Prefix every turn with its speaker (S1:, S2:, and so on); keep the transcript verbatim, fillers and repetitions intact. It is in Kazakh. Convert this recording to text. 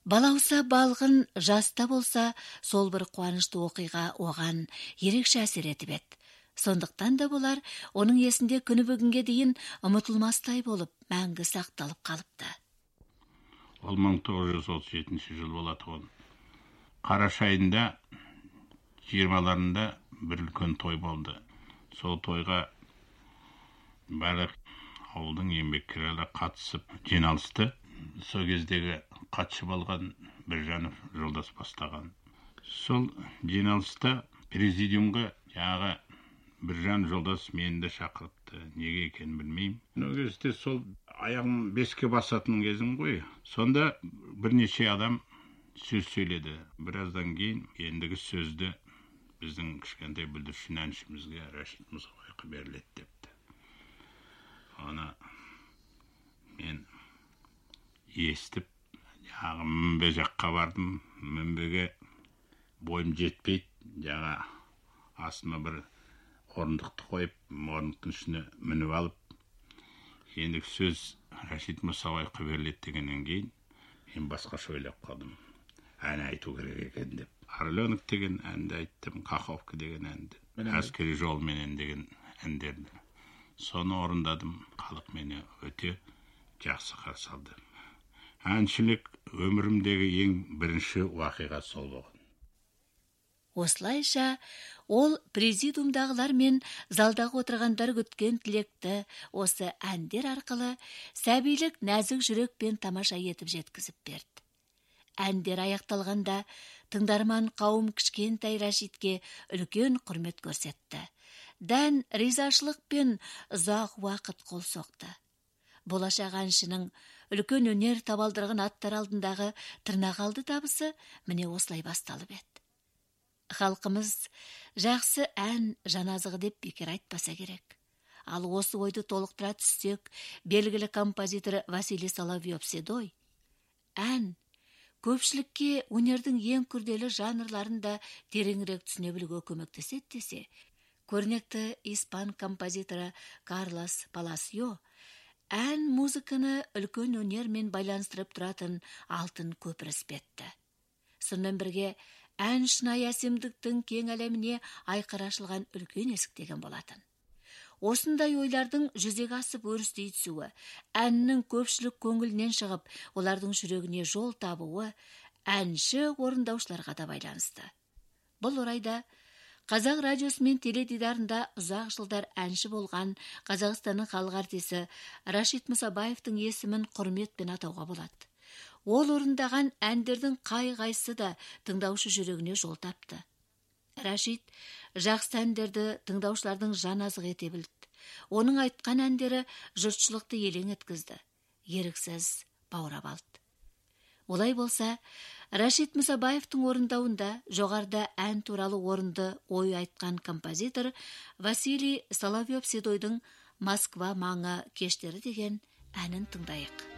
S1: Балауса балғын жаста болса, сол бір қуанышты оқиға оған ерекше әсер етіп еді. Сондықтан да болар, оның есінде күні бүгінге дейін ұмытылмастай болып, мәңгі сақталып қалыпты.
S2: Ол мың тоғыз жүз отыз жетінші жыл болатын. Қараша айында жиырмаларында бір үлкен той болды. Сол тойға барлық ауылдың еңбеккерлері қатысып жиналысты. Сол кездегі қатысып алған Біржанов Жолдас бастаған. Сол жиналыста президиумға жаңағы Біржан Жолдас мені де шақырыпты. Неге екенін білмеймін. Ол кезде сол аяғым беске басатын кезім ғой. Сонда бірнеше адам сөз сөйледі. Біраздан кейін ендігі сөзді біздің кішкентай бүлдіршін әншімізге Рашид Мұсабаевқа беріледі депті. Оны мен естіп, жаңағы мінбе жаққа бардым. Мінбеге бойым жетпейді. Жаңа астыма бір орындықты қойып, орындықтың ішіне мініп алып, ендігі сөз Рашид Мұсабаевқа беріледі дегеннен кейін, мен басқаша ойлап қалдым. Ән айту керек екен деп. Орленок деген әнді айттым, Каховка деген әнді, әскери жолменен деген әндерді. Соны орындадым, халық мені өте жақсы қарсы алды. Әншілік өмірімдегі ең бірінші уақиға сол болған.
S1: Осылайша, ол президиумдағылар мен залдағы отырғандар күткен тілекті осы әндер арқылы сәбилік нәзік жүрекпен тамаша етіп жеткізіп берді. Әндер аяқталғанда тыңдарман қауым кішкентай Рашидке үлкен құрмет көрсетті. Дән ризашылық пен ұзақ уақыт қол соқты. Болашақ әншінің үлкен өнер табалдырған аттар алдындағы тырнақалды табысы міне осылай басталып еді. Халқымыз жақсы ән жаназығы деп бекер айтпаса керек. Ал осы ойды толықтыра түссек, белгілі композитор Василий Соловьев-Седой ән көпшілікке өнердің ең күрделі жанрларында тереңірек түсіне білуге көмектеседі десе, көрнекті испан композиторы Карлос Паласио ән музыканы үлкен өнермен байланыстырып тұратын алтын көпір іспетті. Сонымен бірге ән шынайы әсемдіктің кең әлеміне айқара ашылған үлкен есік деген болатын. Осындай ойлардың жүзеге асып өрістей түсуі, әннің көпшілік көңілінен шығып, олардың жүрегіне жол табуы әнші орындаушыларға да байланысты. Бұл орайда Қазақ радиосы мен теледидарында ұзақ жылдар әнші болған Қазақстанның халық артисі Рашид Мұсабаевтың есімін құрметпен атауға болады. Ол орындаған әндердің қай-қайсы да тыңдаушы жүрегіне жол тапты. Рашид жақсы әндерді тыңдаушылардың жаназық ете білді. Оның айтқан әндері жұртшылықты елең еткізді. Еріксіз баурап алды. Олай болса, Рашид Мұсабаевтың орындауында жоғарда ән туралы орынды ой айтқан композитор Василий Соловьев-Седойдың «Москва маңы кештері» деген әнін тыңдайық.